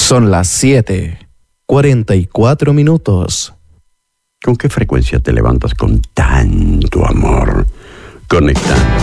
Son las 7:44. ¿Con qué frecuencia te levantas con tanto amor? Conectando